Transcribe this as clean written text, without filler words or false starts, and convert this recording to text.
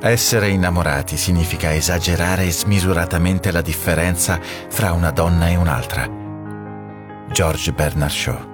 Essere innamorati significa esagerare smisuratamente la differenza fra una donna e un'altra. George Bernard Shaw.